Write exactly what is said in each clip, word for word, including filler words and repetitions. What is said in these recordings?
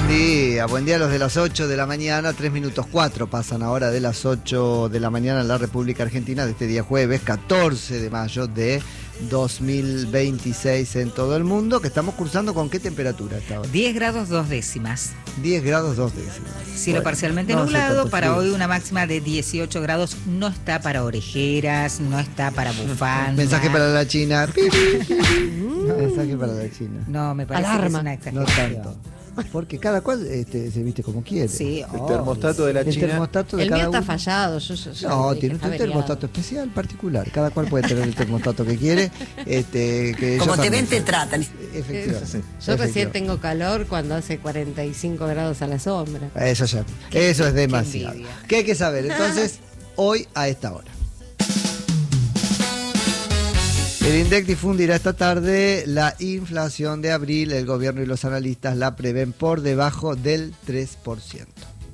día, buen día a los de las ocho de la mañana, tres minutos cuatro pasan ahora de las ocho de la mañana en la República Argentina de este día jueves, catorce de mayo de dos mil veintiséis en todo el mundo, que estamos cursando con qué temperatura hasta ahora. diez grados dos décimas. diez grados dos décimas. Cielo bueno, parcialmente no nublado, para hoy una máxima de dieciocho grados, no está para orejeras, no está para bufanda. Mensaje para la China. Mensaje para la China. No, me parece Alarma. que es una exageración. No tanto. Porque cada cual este, se viste como quiere. Sí, el termostato de la el China. Termostato de el cada mío está uno. fallado. Yo, yo, yo no, tiene usted un termostato especial, particular. Cada cual puede tener el termostato que quiere. Este, que como te ven, te tratan. Efectivamente. Yo recién tengo calor cuando hace cuarenta y cinco grados a la sombra. Eso ya. Qué, eso es demasiado. Qué, ¿Qué hay que saber? Entonces, hoy a esta hora. El INDEC difundirá esta tarde la inflación de abril. El gobierno y los analistas la prevén por debajo del tres por ciento.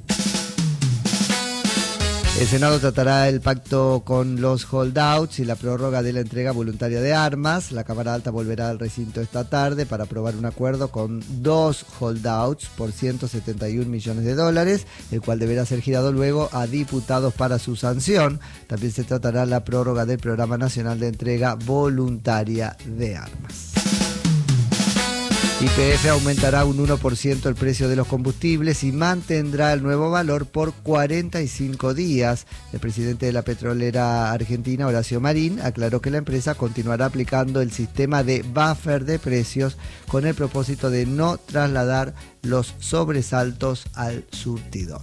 El Senado tratará el pacto con los holdouts y la prórroga de la entrega voluntaria de armas. La Cámara Alta volverá al recinto esta tarde para aprobar un acuerdo con dos holdouts por ciento setenta y un millones de dólares, el cual deberá ser girado luego a diputados para su sanción. También se tratará la prórroga del Programa Nacional de Entrega Voluntaria de Armas. Y P F aumentará un uno por ciento el precio de los combustibles y mantendrá el nuevo valor por cuarenta y cinco días. El presidente de la petrolera argentina, Horacio Marín, aclaró que la empresa continuará aplicando el sistema de buffer de precios con el propósito de no trasladar los sobresaltos al surtidor.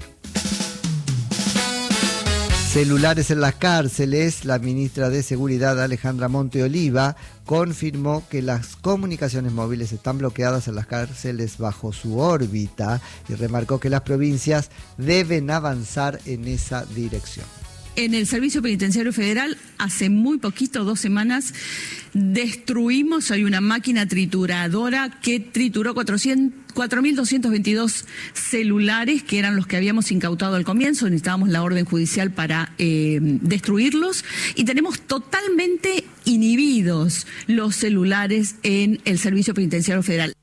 Celulares en las cárceles. La ministra de Seguridad, Alejandra Monteoliva, confirmó que las comunicaciones móviles están bloqueadas en las cárceles bajo su órbita y remarcó que las provincias deben avanzar en esa dirección. En el Servicio Penitenciario Federal, hace muy poquito, dos semanas, destruimos, hay una máquina trituradora que trituró cuatro mil doscientos veintidós celulares, que eran los que habíamos incautado al comienzo. Necesitábamos la orden judicial para eh, destruirlos, y tenemos totalmente inhibidos los celulares en el Servicio Penitenciario Federal.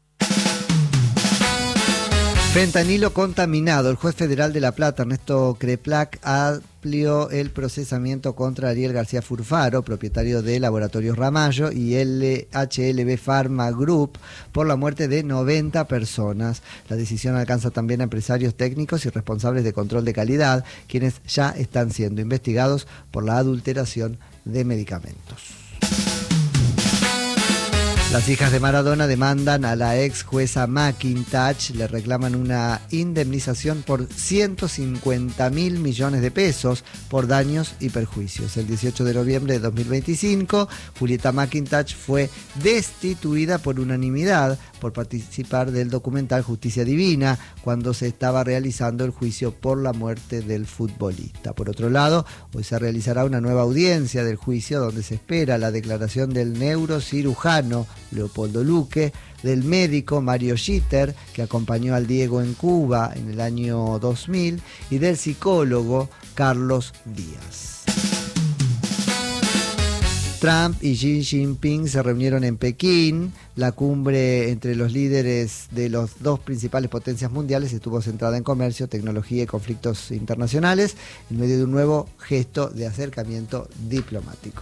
Fentanilo contaminado. El juez federal de La Plata, Ernesto Creplac, amplió el procesamiento contra Ariel García Furfaro, propietario de Laboratorios Ramallo y L H L B Pharma Group, por la muerte de noventa personas. La decisión alcanza también a empresarios técnicos y responsables de control de calidad, quienes ya están siendo investigados por la adulteración de medicamentos. Las hijas de Maradona demandan a la ex jueza McIntosh, le reclaman una indemnización por ciento cincuenta mil millones de pesos por daños y perjuicios. El dieciocho de noviembre de dos mil veinticinco, Julieta McIntosh fue destituida por unanimidad por participar del documental Justicia Divina, cuando se estaba realizando el juicio por la muerte del futbolista. Por otro lado, hoy se realizará una nueva audiencia del juicio donde se espera la declaración del neurocirujano Leopoldo Luque, del médico Mario Schitter, que acompañó al Diego en Cuba en el año dos mil, y del psicólogo Carlos Díaz. Trump y Xi Jinping se reunieron en Pekín. La cumbre entre los líderes de las dos principales potencias mundiales estuvo centrada en comercio, tecnología y conflictos internacionales, en medio de un nuevo gesto de acercamiento diplomático.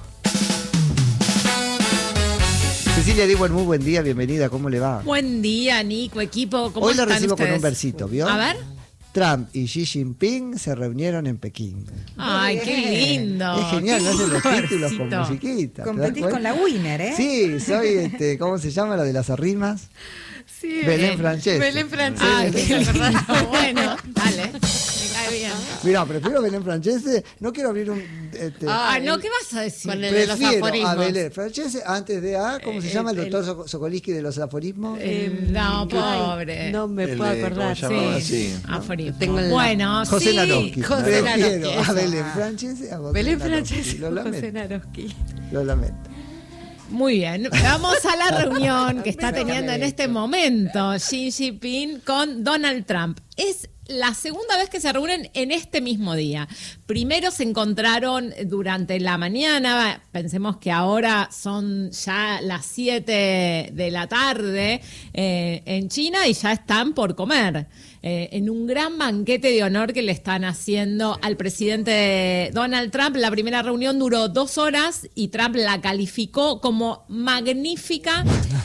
Cecilia Diwan, muy buen día, bienvenida, ¿cómo le va? Buen día, Nico, equipo, ¿cómo Hoy la están recibo ustedes? con un versito, ¿vio? A ver. Trump y Xi Jinping se reunieron en Pekín. Ay, qué lindo. Es genial, no hacen los títulos con versito. musiquita. Competís con la Winner, ¿eh? Sí, soy, este, ¿cómo se llama la de las arrimas? Sí, Belén Francese. Belén Francese. Ay, qué lindo. Bueno, dale. Me cae bien. Mira, prefiero Belén Francese. No quiero abrir un... Este, Ah, no, ¿qué vas a decir? Con el de los prefiero aforismos. a Belén Francese antes de a... ¿Cómo se Eh, llama el el- doctor Soco- Sokolinsky de los aforismos? Eh, no, pobre. No me El puedo de- acordar. ¿cómo se llamaba? Sí. Sí. Aforismo. Tengo el- Bueno, José sí. Naroski. José Prefiero Naroski, a eso. Belén Francese a José Belén Naroski. Francese, Lo José lamento. Naroski. Lo lamento. Muy bien, vamos a la reunión que está Pero teniendo en este momento Xi Jinping con Donald Trump. Es la segunda vez que se reúnen en este mismo día. Primero se encontraron durante la mañana, pensemos que ahora son ya las siete de la tarde eh, en China y ya están por comer. Eh, en un gran banquete de honor que le están haciendo al presidente Donald Trump. La primera reunión duró dos horas y Trump la calificó como magnífica.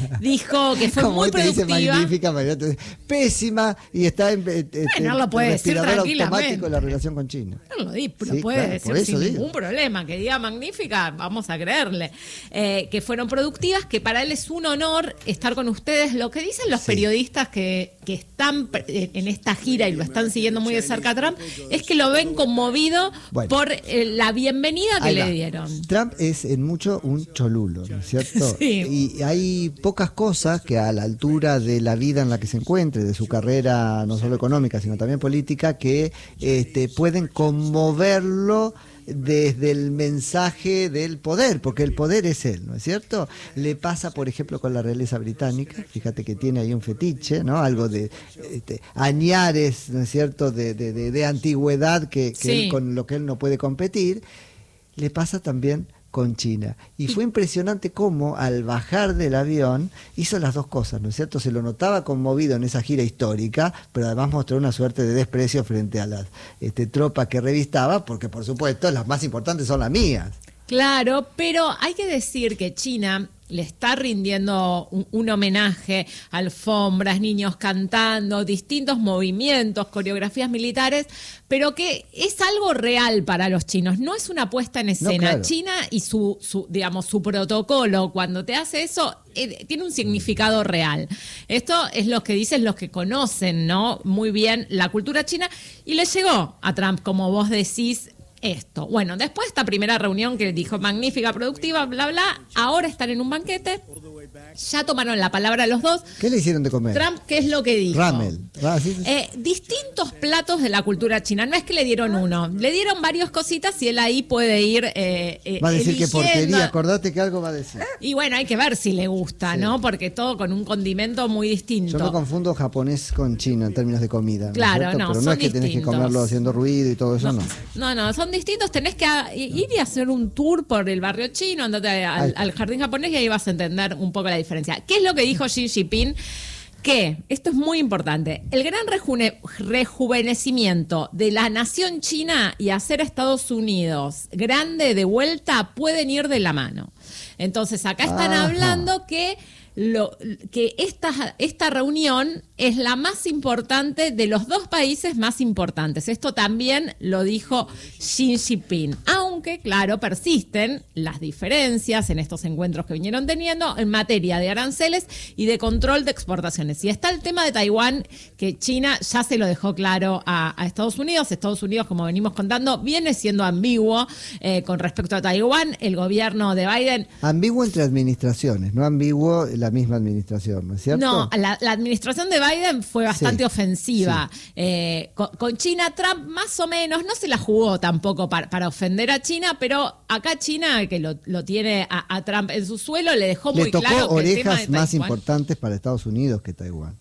Dijo que fue muy te productiva. Dice magnífica, María, te dice, pésima y está en, en, bueno, lo puede decir tranquilamente. Automático en la relación con China. No lo, di, lo sí, puede claro, decir sin digo. ningún problema. Que diga magnífica, vamos a creerle. Eh, que fueron productivas, que para él es un honor estar con ustedes. Lo que dicen los sí. periodistas que, que están en esta gira y lo están siguiendo muy de cerca a Trump, es que lo ven conmovido bueno, por eh, la bienvenida que le dieron. Trump es en mucho un cholulo, ¿no es cierto? Sí. Y hay pocas cosas que a la altura de la vida en la que se encuentre, de su carrera no solo económica, sino también política, que este, pueden conmoverlo desde el mensaje del poder, porque el poder es él, ¿no es cierto? Le pasa, por ejemplo, con la realeza británica, fíjate que tiene ahí un fetiche, ¿no? Algo de este, añares, ¿no es cierto?, de, de, de, de antigüedad que, que sí. él, con lo que él no puede competir. Le pasa también con China. Y fue impresionante cómo al bajar del avión hizo las dos cosas, ¿no es cierto? Se lo notaba conmovido en esa gira histórica, pero además mostró una suerte de desprecio frente a las este, tropas que revistaba, porque por supuesto las más importantes son las mías. Claro, pero hay que decir que China le está rindiendo un, un homenaje, alfombras, niños cantando, distintos movimientos, coreografías militares, pero que es algo real para los chinos, no es una puesta en escena. No, claro. China y su, su, digamos, su protocolo, cuando te hace eso, eh, tiene un significado real. Esto es lo que dicen los que conocen, ¿no?, muy bien la cultura china, y le llegó a Trump, como vos decís, esto. Bueno, después de esta primera reunión que dijo magnífica, productiva, bla, bla, ahora están en un banquete, ya tomaron la palabra los dos. ¿Qué le hicieron de comer? Trump, ¿qué es lo que dijo? Ramel. Ah, sí, sí. Eh, distintos platos de la cultura china, no es que le dieron uno, le dieron varias cositas y él ahí puede ir eh, eh, va a decir eligiendo. Que porquería, acordate que algo va a decir. Y bueno, hay que ver si le gusta, sí. ¿no? Porque todo con un condimento muy distinto. Yo me confundo japonés con chino en términos de comida. Claro, ¿no? no, Pero no es que distintos. Tenés que comerlo haciendo ruido y todo eso, no. No, no, no son distintos, tenés que ir y hacer un tour por el barrio chino, andate al, al jardín japonés y ahí vas a entender un poco la diferencia. ¿Qué es lo que dijo Xi Jinping? Que, esto es muy importante, el gran rejune, rejuvenecimiento de la nación china y hacer a Estados Unidos grande de vuelta pueden ir de la mano. Entonces acá están Ajá. hablando que Lo, que esta, esta reunión es la más importante de los dos países más importantes. Esto también lo dijo Xi Jinping. Aunque, claro, persisten las diferencias en estos encuentros que vinieron teniendo en materia de aranceles y de control de exportaciones. Y está el tema de Taiwán, que China ya se lo dejó claro a, a Estados Unidos. Estados Unidos, como venimos contando, viene siendo ambiguo eh, con respecto a Taiwán. El gobierno de Biden... Ambiguo entre administraciones, no ambiguo la misma administración, ¿no es cierto? No, la, la administración de Biden fue bastante sí, ofensiva. Sí. Eh, con, con China, Trump más o menos no se la jugó tampoco para, para ofender a China, pero acá China, que lo, lo tiene a, a Trump en su suelo, le dejó le muy claro que orejas el tema de más Taiwán, importantes para Estados Unidos que Taiwán.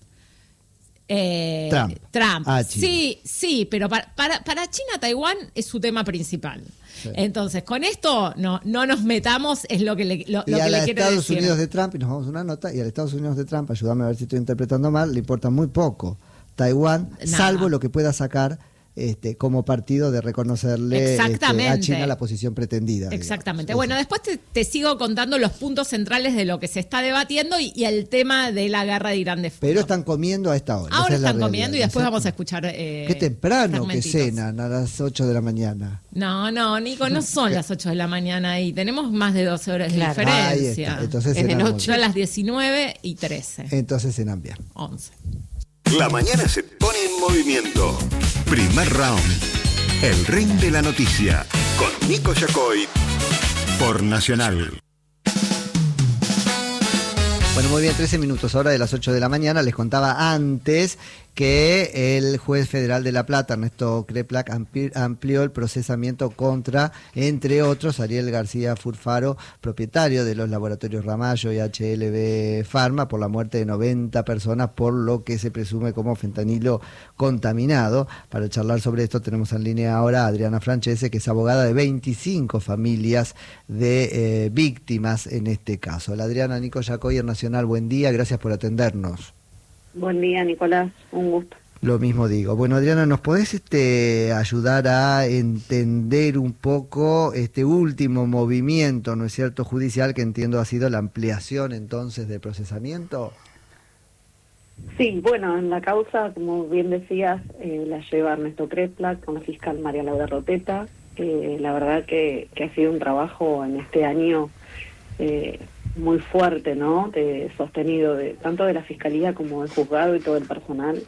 Eh, Trump. Trump. Ah, China. Sí, sí, pero para, para, para China, Taiwán es su tema principal. Sí. Entonces, con esto no, no nos metamos, es lo que le, lo, y lo a que le los quiero Estados decir. Unidos de Trump, y nos vamos a una nota, y a los Estados Unidos de Trump, ayúdame a ver si estoy interpretando mal, le importa muy poco Taiwán, no. salvo lo que pueda sacar este, como partido de reconocerle este, a China la posición pretendida. Exactamente. Digamos. Bueno, después te, te sigo contando los puntos centrales de lo que se está debatiendo y, y el tema de la guerra de Irán de fondo. Pero están comiendo a esta hora. Ahora es están la comiendo y después vamos a escuchar eh, qué temprano que cenan a las ocho de la mañana. No, no, Nico, no son las ocho de la mañana ahí. Tenemos más de doce horas claro. de diferencia. Ahí está. Entonces es de cenan noche a las diecinueve y trece. Entonces cenan bien. once. La mañana se pone en movimiento. Primer round. El ring de la noticia. Con Nico Yacoy. Por Nacional. Bueno, muy bien, trece minutos, hora de las ocho de la mañana. Les contaba antes que el juez federal de La Plata, Ernesto Kreplak, amplió el procesamiento contra, entre otros, Ariel García Furfaro, propietario de los laboratorios Ramallo y H L B Pharma, por la muerte de noventa personas por lo que se presume como fentanilo contaminado. Para charlar sobre esto tenemos en línea ahora a Adriana Francese, que es abogada de veinticinco familias de eh, víctimas en este caso. La Adriana, Nico Yacoy, Nacional, buen día, gracias por atendernos. Buen día, Nicolás, un gusto. Lo mismo digo. Bueno, Adriana, ¿nos podés este, ayudar a entender un poco este último movimiento, ¿no es cierto?, judicial, que entiendo ha sido la ampliación entonces de procesamiento? Sí, bueno, en la causa, como bien decías, eh, la lleva Ernesto Kreplak con la fiscal María Laura Roteta. Eh, la verdad que, que ha sido un trabajo en este año eh, muy fuerte, ¿no?, de, sostenido de tanto de la fiscalía como del juzgado y todo el personal.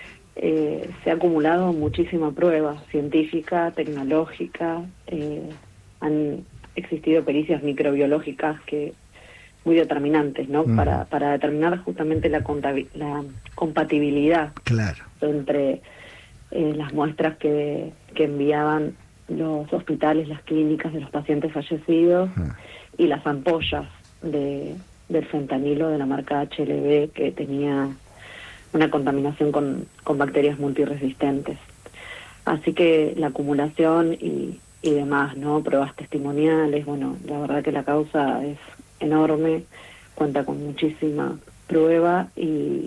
Eh, se ha acumulado muchísima prueba científica, tecnológica, eh, han existido pericias microbiológicas que muy determinantes, ¿no? Mm. Para, para determinar justamente la, la compatibilidad, claro, entre eh, las muestras que, que enviaban los hospitales, las clínicas de los pacientes fallecidos mm. y las ampollas de, del fentanilo de la marca H L B, que tenía una contaminación con, con bacterias multiresistentes. Así que la acumulación y, y demás, ¿no?, pruebas testimoniales, bueno, la verdad que la causa es enorme, cuenta con muchísima prueba y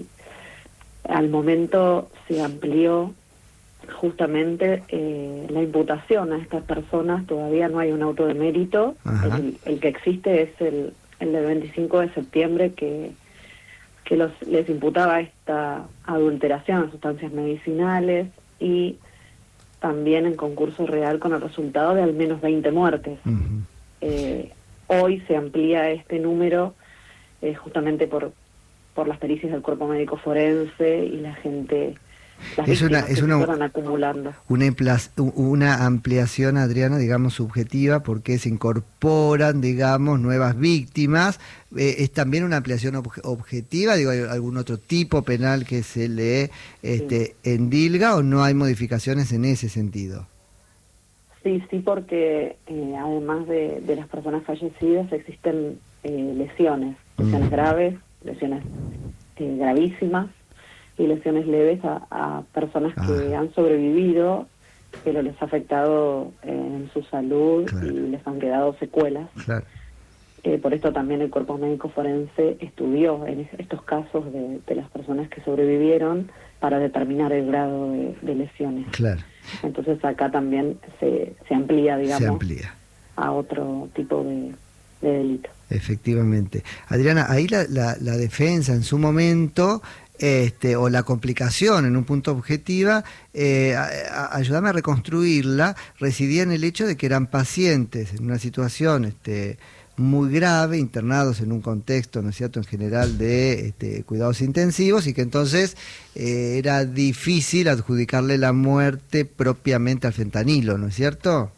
al momento se amplió justamente eh, la imputación a estas personas. Todavía no hay un auto de mérito. El, el que existe es el, el del veinticinco de septiembre, que que los, les imputaba esta adulteración de sustancias medicinales y también en concurso real con el resultado de al menos veinte muertes. Uh-huh. Eh, hoy se amplía este número eh, justamente por, por las pericias del cuerpo médico forense y la gente... Las es una, que es se una, fueron acumulando. Una, una ampliación, Adriana, digamos, subjetiva, porque se incorporan, digamos, nuevas víctimas. Eh, ¿Es también una ampliación obje, objetiva? Digo, ¿hay algún otro tipo penal que se le este, sí. endilga o no hay modificaciones en ese sentido? Sí, sí, porque eh, además de, de las personas fallecidas existen eh, lesiones, lesiones mm. graves, lesiones eh, gravísimas, y lesiones leves a, a personas ah. que han sobrevivido, pero les ha afectado eh, en su salud, claro, y les han quedado secuelas. Claro. Eh, por esto también el cuerpo médico forense estudió en estos casos de, de las personas que sobrevivieron para determinar el grado de, de lesiones. Claro. Entonces acá también se, se amplía, digamos, se amplía a otro tipo de, de delito. Efectivamente. Adriana, ahí la, la, la defensa en su momento... Este, o la complicación en un punto objetiva, eh, a, a, ayúdame a reconstruirla, residía en el hecho de que eran pacientes en una situación este, muy grave, internados en un contexto, ¿no es cierto?, en general de este, cuidados intensivos, y que entonces eh, era difícil adjudicarle la muerte propiamente al fentanilo, ¿no es cierto?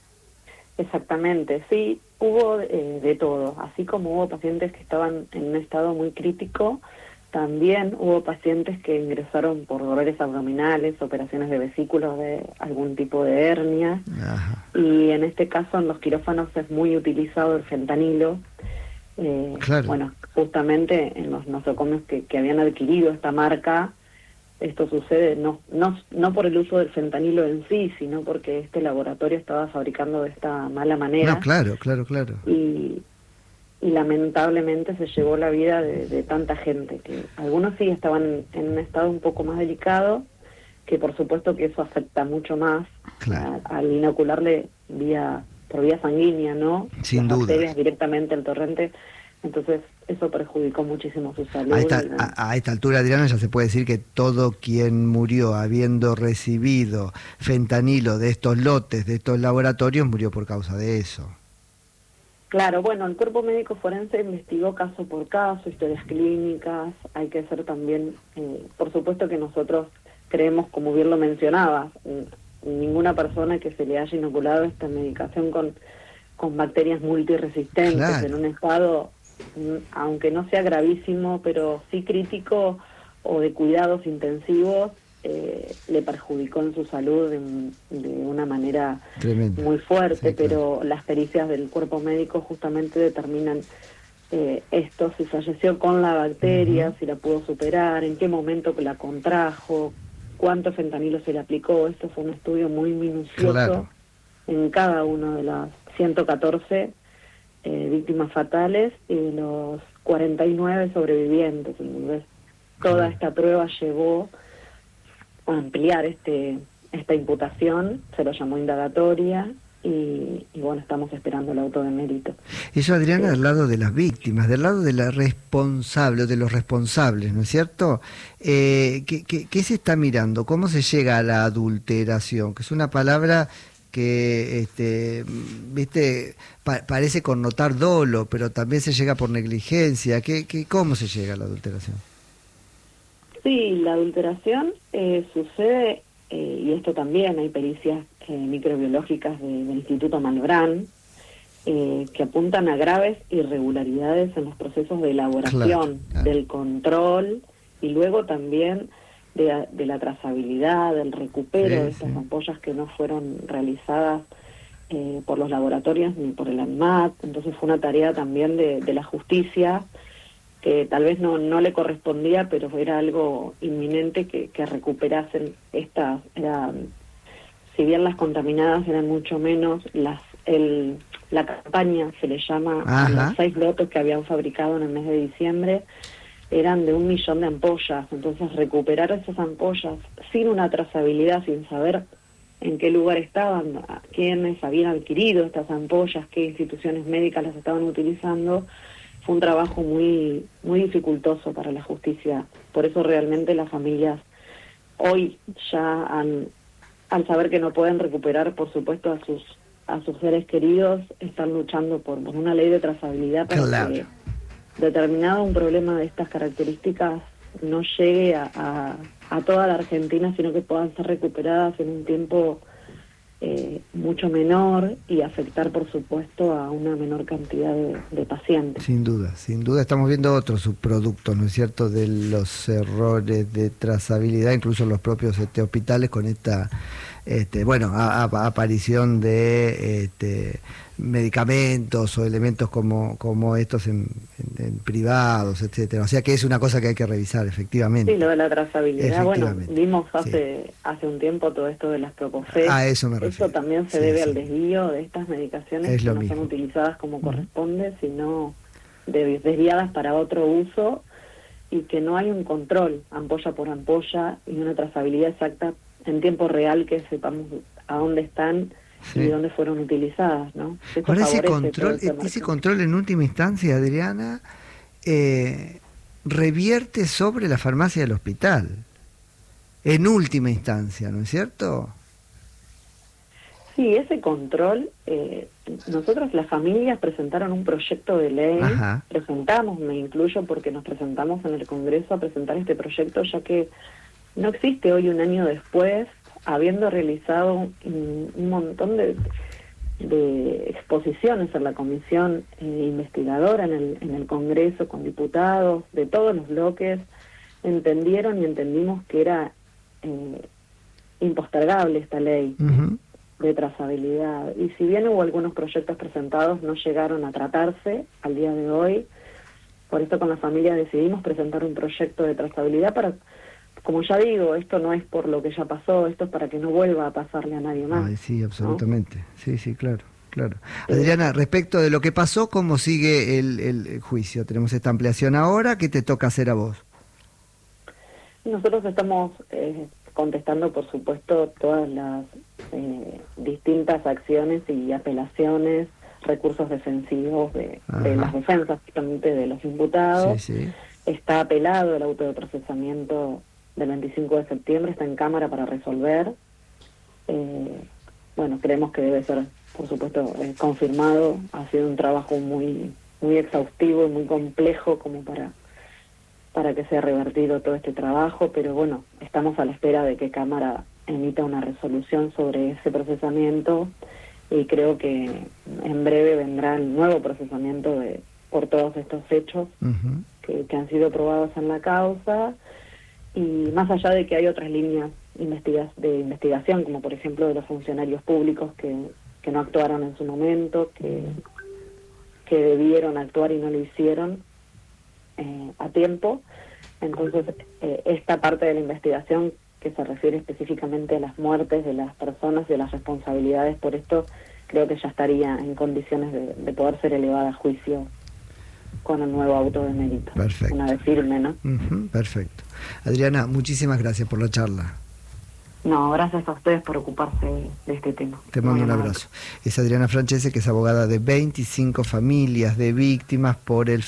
Exactamente, sí, hubo eh, de todo, así como hubo pacientes que estaban en un estado muy crítico. También hubo pacientes que ingresaron por dolores abdominales, operaciones de vesículos de algún tipo de hernia. Ajá. Y en este caso en los quirófanos es muy utilizado el fentanilo. Eh, claro. Bueno, justamente en los nosocomios que, que habían adquirido esta marca, esto sucede no, no, no por el uso del fentanilo en sí, sino porque este laboratorio estaba fabricando de esta mala manera. No, claro, claro, claro. Y... y lamentablemente se llevó la vida de, de tanta gente, que algunos sí estaban en un estado un poco más delicado, que por supuesto que eso afecta mucho más, claro, a, al inocularle vía por vía sanguínea, ¿no? Sin Las duda. bacterias directamente al torrente, entonces eso perjudicó muchísimo su salud. A esta, a, a esta altura, Adriana, ya se puede decir que todo quien murió habiendo recibido fentanilo de estos lotes, de estos laboratorios, murió por causa de eso. Claro, bueno, el cuerpo médico forense investigó caso por caso, historias clínicas, hay que hacer también, eh, por supuesto que nosotros creemos, como bien lo mencionaba, ninguna persona que se le haya inoculado esta medicación con, con bacterias multiresistentes, claro, en un estado, aunque no sea gravísimo, pero sí crítico o de cuidados intensivos eh, le perjudicó en su salud de, de una manera Tremendo. muy fuerte, Sí, pero claro. las pericias del cuerpo médico justamente determinan eh, esto, si falleció con la bacteria, uh-huh. si la pudo superar, en qué momento la contrajo, cuánto fentanilo se le aplicó. Esto fue un estudio muy minucioso Claro. en cada uno de las ciento catorce eh, víctimas fatales y de los cuarenta y nueve sobrevivientes. Entonces, toda esta prueba llevó a ampliar este esta imputación, se lo llamó indagatoria y, y bueno, estamos esperando el auto de mérito. Eso, Adriana, Sí. del lado de las víctimas, del lado de la responsable, o de los responsables, ¿no es cierto? Eh, ¿qué, qué, ¿Qué se está mirando? ¿Cómo se llega a la adulteración? Que es una palabra que, este, viste, pa- parece connotar dolo, pero también se llega por negligencia. ¿Qué, qué, ¿Cómo se llega a la adulteración? Sí, la adulteración eh, sucede, eh, y esto también hay pericias eh, microbiológicas de, del Instituto Malbrán, eh, que apuntan a graves irregularidades en los procesos de elaboración, Claro, claro. del control y luego también de, de la trazabilidad, del recupero Sí, de estas sí. ampollas que no fueron realizadas eh, por los laboratorios ni por el ANMAT. Entonces fue una tarea también de, de la justicia que tal vez no, no le correspondía, pero era algo inminente que, que recuperasen estas, era, si bien las contaminadas eran mucho menos, las el, la campaña se le llama a Ajá. los seis lotes que habían fabricado en el mes de diciembre, eran de un millón de ampollas. Entonces recuperar esas ampollas sin una trazabilidad, sin saber en qué lugar estaban, a quiénes habían adquirido estas ampollas, qué instituciones médicas las estaban utilizando, fue un trabajo muy muy dificultoso para la justicia. Por eso realmente las familias hoy ya han, al saber que no pueden recuperar, por supuesto, a sus a sus seres queridos, están luchando por, por una ley de trazabilidad para Claro. que determinado un problema de estas características no llegue a, a, a toda la Argentina, sino que puedan ser recuperadas en un tiempo eh, mucho menor y afectar, por supuesto, a una menor cantidad de, de pacientes. Sin duda, sin duda. Estamos viendo otros subproductos, ¿no es cierto?, de los errores de trazabilidad, incluso los propios este, hospitales con esta, este, bueno, a, a, aparición de este, medicamentos o elementos como, como estos en, en, en privados, etcétera. O sea que es una cosa que hay que revisar, efectivamente. Sí, lo de la trazabilidad, bueno, Efectivamente, vimos hace sí. hace un tiempo todo esto de las Propofex. A eso me refiero. Eso también se Sí, debe sí. al desvío de estas medicaciones Es que lo no mismo. son utilizadas como corresponde, sino de- desviadas para otro uso, y que no hay un control ampolla por ampolla y una trazabilidad exacta en tiempo real, que sepamos a dónde están Sí. y dónde fueron utilizadas, ¿no? Eso Ahora ese favorece control, todo ese ese mercado. control en última instancia, Adriana, eh, revierte sobre la farmacia del hospital. En última instancia, ¿no es cierto? Sí, ese control, eh, nosotros las familias presentaron un proyecto de ley, Ajá. presentamos, me incluyo porque nos presentamos en el Congreso a presentar este proyecto, ya que no existe hoy, un año después, habiendo realizado un, un montón de, de exposiciones en la comisión eh, investigadora en el, en el Congreso, con diputados de todos los bloques, entendieron y entendimos que era eh, impostergable esta ley Uh-huh. de trazabilidad. Y si bien hubo algunos proyectos presentados, no llegaron a tratarse al día de hoy. Por esto con la familia decidimos presentar un proyecto de trazabilidad para, como ya digo, esto no es por lo que ya pasó, esto es para que no vuelva a pasarle a nadie más. Ay, sí, absolutamente. Sí, sí, claro, claro. Adriana, respecto de lo que pasó, ¿cómo sigue el, el juicio? Tenemos esta ampliación ahora, ¿qué te toca hacer a vos? Nosotros estamos eh, contestando, por supuesto, todas las eh, distintas acciones y apelaciones, recursos defensivos de, de las defensas justamente de los imputados. Sí, sí. Está apelado el auto de procesamiento del veinticinco de septiembre, está en Cámara para resolver. Eh, bueno, creemos que debe ser, por supuesto, eh, confirmado. Ha sido un trabajo muy muy exhaustivo y muy complejo como para para que sea revertido todo este trabajo, pero bueno, estamos a la espera de que Cámara emita una resolución sobre ese procesamiento, y creo que en breve vendrá el nuevo procesamiento de por todos estos hechos Uh-huh. que, que han sido probados en la causa. y más allá de que hay otras líneas investiga de investigación, como por ejemplo de los funcionarios públicos que, que no actuaron en su momento, que, que debieron actuar y no lo hicieron eh, a tiempo. Entonces, eh, esta parte de la investigación que se refiere específicamente a las muertes de las personas y a las responsabilidades por esto, creo que ya estaría en condiciones de, de poder ser elevada a juicio con el nuevo auto de mérito. Perfecto. Una vez firme, ¿no? Uh-huh, perfecto. Adriana, muchísimas gracias por la charla. No, gracias a ustedes por ocuparse de este tema. Te mando un abrazo. Es Adriana Francese, que es abogada de veinticinco familias de víctimas por el